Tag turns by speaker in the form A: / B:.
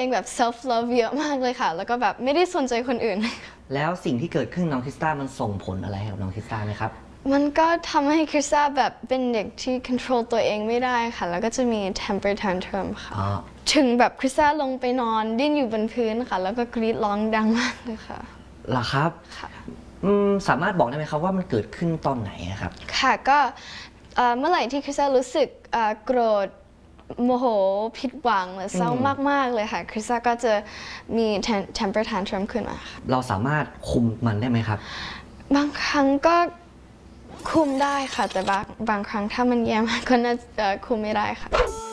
A: องแบบ self love เยอะมากเลยค่ะแล้วก็แบบไม่ได้สนใจคนอื่น
B: แล้วสิ่งที่เกิดขึ้นน้องคริสตามันส่งผลอะไรกับน้องคริสตาไหมครับ
A: มันก็ทำให้คริสตาแบบเป็นเด็กที่ control ตัวเองไม่ได้ค่ะแล้วก็จะมี temper tantrum ค่ะถึงแบบคริสตาลงไปนอนดิ้นอยู่บนพื้นค่ะแล้วก็กรีดร้องดังมากเลยค่ะ
B: เหรอครับ
A: ค่ะ
B: สามารถบอกได้ไหมครับว่ามันเกิดขึ้นตอนไหนครับ
A: ค่ะก็เมื่อไหร่ที่คริสตารู้สึกโกรธโมโหผิดหวังหรือเศร้ามากๆเลยค่ะคริสตาก็จะมี temper tantrum ขึ้นมาค่ะ
B: เราสามารถคุมมันได้ไหมครับ
A: บางครั้งก็คุมได้ค่ะแต่บางครั้งถ้ามันแย่มากก็น่าจะคุมไม่ได้ค่ะ